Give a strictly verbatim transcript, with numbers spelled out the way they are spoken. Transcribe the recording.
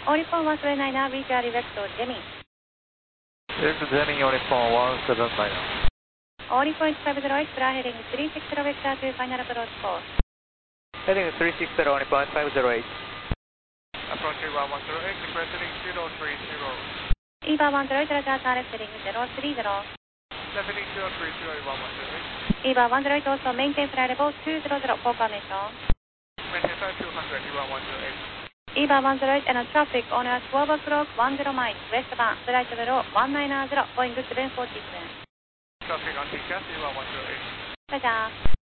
オリポン忘れないな、ビーチアリベクト、ジェミー。 This is Jenny, Uniform one seven nine. オリポンいちごゼロいち、クラーヘディングさんじゅうろくベクターとファイナルアプローチコース。 Heading three six zero, Uniform five zero eight. Approach one one zero eight, request heading zero three zero. イーバーワンゼロいち、ラジャーターレフテリングゼロスリーゼロ。 Left heading zero three zero, one one zero eight. イーバーワンゼロいち、also maintain flight level two zero zero, call formation. Maintain flight two hundred, one one zero eight. イーバーワンゼロいち and traffic on a twelve o'clock ten miles westbound, flight level one nine zero, Boeing seven forty-seven. Traffic on T C A S one one zero eight. ラジャー。